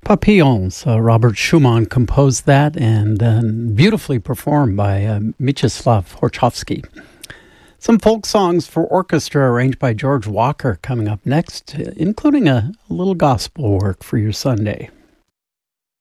Papillons. Robert Schumann composed that and beautifully performed by Mieczyslaw Horchowski. Some folk songs for orchestra arranged by George Walker coming up next, including a little gospel work for your Sunday.